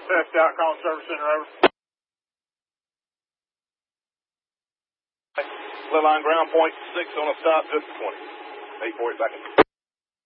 Test out, calling service center, over. Clear line ground point 6 on a stop, just 20. 848 back in.